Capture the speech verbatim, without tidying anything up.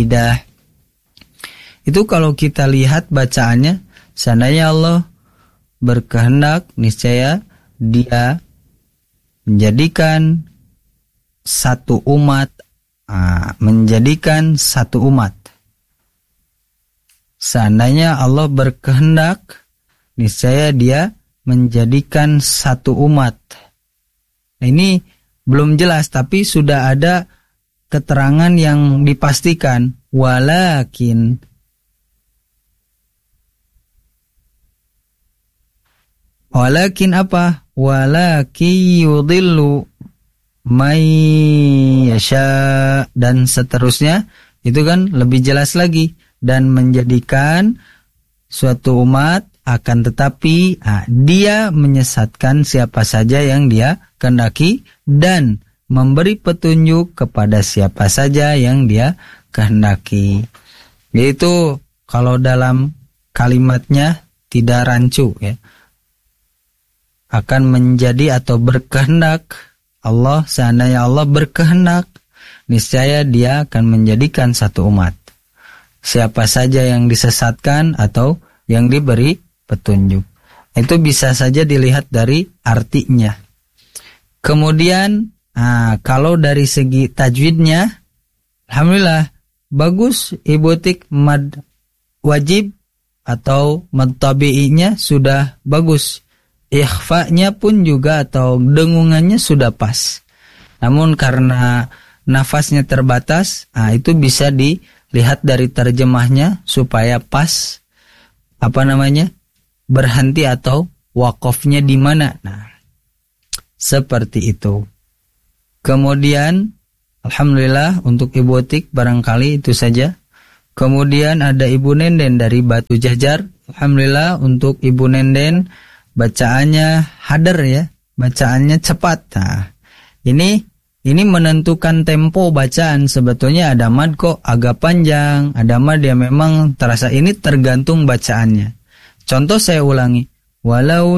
madidah. Itu kalau kita lihat bacaannya, seandainya Allah berkehendak, niscaya Dia menjadikan satu umat, ah, menjadikan satu umat. Seandainya Allah berkehendak, niscaya Dia menjadikan satu umat. Nah, ini belum jelas, tapi sudah ada keterangan yang dipastikan. Walakin, walakin apa? Walakin yudhillu may yasha, dan seterusnya. Itu kan lebih jelas lagi. Dan menjadikan suatu umat, akan tetapi ah, Dia menyesatkan siapa saja yang Dia kehendaki, dan memberi petunjuk kepada siapa saja yang Dia kehendaki. Yaitu kalau dalam kalimatnya tidak rancu, ya, akan menjadi atau berkehendak Allah, seandainya Allah berkehendak, niscaya Dia akan menjadikan satu umat. Siapa saja yang disesatkan atau yang diberi petunjuk. Itu bisa saja dilihat dari artinya. Kemudian, nah, kalau dari segi tajwidnya, alhamdulillah bagus. Ibu Tik, mad wajib atau mad tabi'inya sudah bagus. Ikhfa'nya pun juga atau dengungannya sudah pas. Namun karena nafasnya terbatas, nah, itu bisa dilihat dari terjemahnya supaya pas, apa namanya, berhenti atau wakofnya di mana. Nah, seperti itu. Kemudian, alhamdulillah untuk Ibu Tik barangkali itu saja. Kemudian ada Ibu Nenden dari Batu Jajar. Alhamdulillah untuk Ibu Nenden, bacaannya hadar, ya, bacaannya cepat. Nah, ini ini menentukan tempo bacaan. Sebetulnya ada mad kok agak panjang, ada mad yang memang terasa. Ini tergantung bacaannya. Contoh saya ulangi, walau